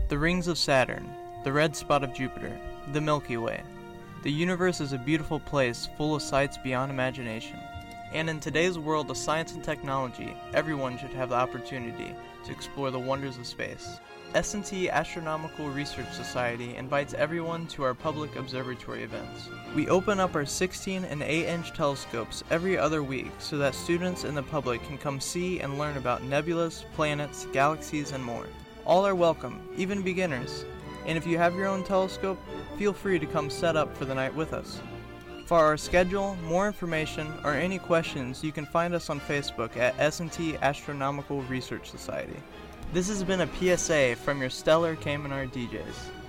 The rings of Saturn, the red spot of Jupiter, the Milky Way. The universe is a beautiful place full of sights beyond imagination. And in today's world of science and technology, everyone should have the opportunity to explore the wonders of space. S&T Astronomical Research Society invites everyone to our public observatory events. We open up our 16 and 8-inch telescopes every other week so that students and the public can come see and learn about nebulas, planets, galaxies, and more. All are welcome, even beginners. And if you have your own telescope, feel free to come set up for the night with us. For our schedule, more information, or any questions, you can find us on Facebook at S&T Astronomical Research Society. This has been a PSA from your Stellar Caymanar DJs.